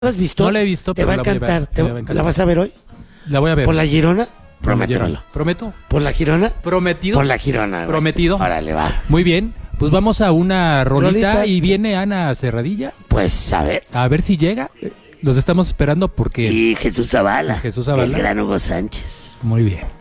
la has visto? No la he visto, te pero va a la voy a ver, encantar. me va a encantar. ¿La vas a ver hoy? La voy a ver. ¿Por la Girona? Por la Prométemelo. Girona. ¿Prometo? ¿Por la Girona? ¿Prometido? Por la Girona. Güey. ¿Prometido? Órale, va. Muy bien. Pues vamos a una rolita Rolita. y viene Ana Cerradilla. Pues, a ver. Si llega. Los estamos esperando porque... Y Jesús Zavala. Jesús Zavala. El gran Hugo Sánchez. Muy bien.